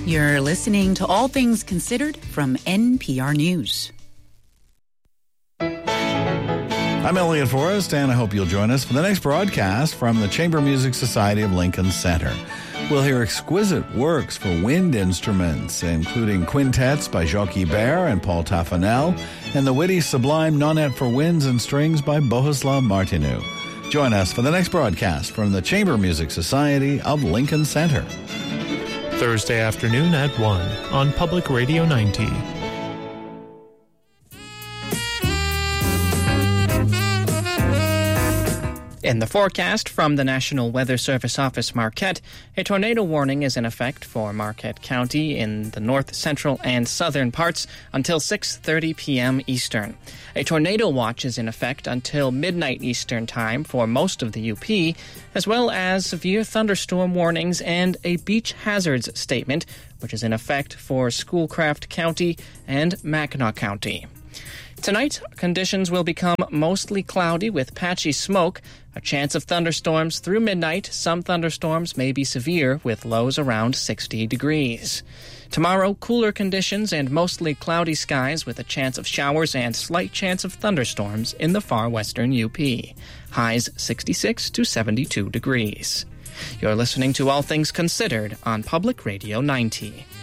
You're listening to All Things Considered from NPR News. I'm Elliot Forrest, and I hope you'll join us for the next broadcast from the Chamber Music Society of Lincoln Center. We'll hear exquisite works for wind instruments, including quintets by Jacques Ibert and Paul Taffanel, and the witty sublime Nonette for Winds and Strings by Bohuslav Martinu. Join us for the next broadcast from the Chamber Music Society of Lincoln Center. Thursday afternoon at 1 on Public Radio 90. In the forecast from the National Weather Service Office Marquette, a tornado warning is in effect for Marquette County in the north, central, and southern parts until 6:30 p.m. Eastern. A tornado watch is in effect until midnight Eastern time for most of the UP, as well as severe thunderstorm warnings and a beach hazards statement, which is in effect for Schoolcraft County and Mackinac County. Tonight, conditions will become mostly cloudy with patchy smoke, a chance of thunderstorms through midnight. Some thunderstorms may be severe with lows around 60 degrees. Tomorrow, cooler conditions and mostly cloudy skies with a chance of showers and slight chance of thunderstorms in the far western UP. Highs 66 to 72 degrees. You're listening to All Things Considered on Public Radio 90.